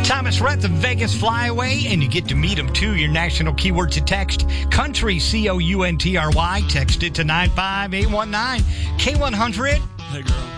Thomas Rhett, the Vegas Flyaway, and you get to meet him too. Your national keyword to text, country, COUNTRY. Text it to 95819. K100. Hey, girl.